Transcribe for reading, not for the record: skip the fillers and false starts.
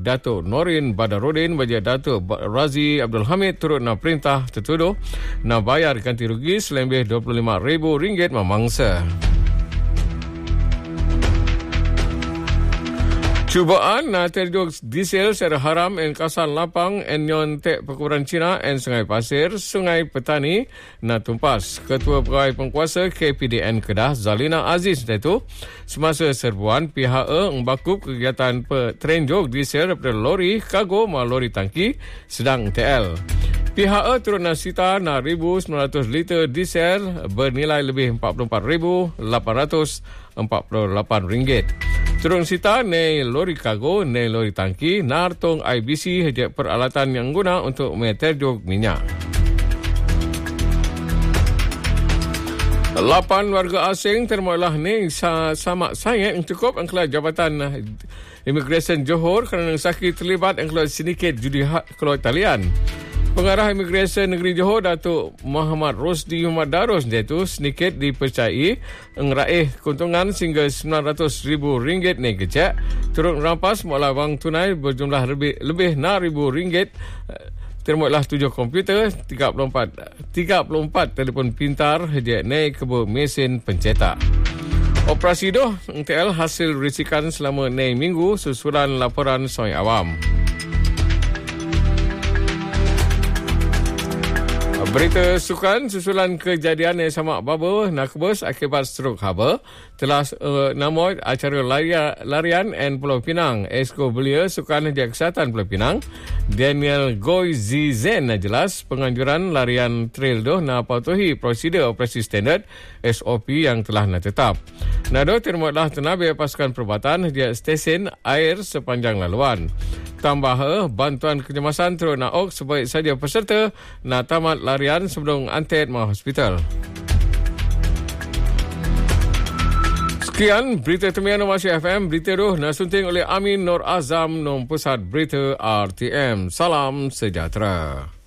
Datuk Norin Badarudin bagi Datuk Razi Abdul Hamid turut na perintah tertuduh na bayar ganti rugi selebih RM25,000 memangsa. Cubaan na terjog diesel secara haram en kawasan lapang en nyon tek perkuburan Cina en Sungai Pasir, Sungai Petani na tumpas. Ketua Pegawai Pengkuasa KPDN Kedah Zalina Aziz itu semasa serbuan pihak membakup kegiatan petrenjog diesel daripada lori kargo ma lori tangki sedang TL. Pihak turut nasita na 1,900 liter diesel bernilai lebih RM44,848. Turun sita ne lori kargo, ne lori tangki, nartung IBC hejak peralatan yang guna untuk menterjog minyak. 8 warga asing termolah ni sama sayang cukup angkala Jabatan Imigresen Johor kerana sakit terlibat angkala sindiket judi keluar talian. Pengarah Imigresen Negeri Johor Datuk Muhammad Rosdi Muhammad Darus iaitu sedikit dipercayai ngeraih keuntungan sehingga RM900,000 ni kecek turut merampas mualah wang tunai berjumlah lebih RM6,000 termasuklah 7 komputer 34 telefon pintar hejak naik kebun mesin pencetak. Operasi doh TL hasil risikan selama 6 minggu susulan laporan Soy Awam. Berita sukan susulan kejadian yang sama Baba nakbus akibat strok haba telah namoy acara larian and Pulau Pinang. Esko belia sukan Hadiah Kesihatan Pulau Pinang Daniel Goy Zizen jelas penganjuran larian trail doh na patuhi prosedur operasi standard SOP yang telah tetap. Nado termolah tenabe pasukan perubatan di stesen air sepanjang laluan. Tambah bantuan kecemasan terus naok sebaik saja peserta na tamat larian sebelum antet ma hospital. Sekian berita temian Masih FM. Berita doh nasunting oleh Amin Nur Azam nom pusat berita RTM. Salam sejahtera.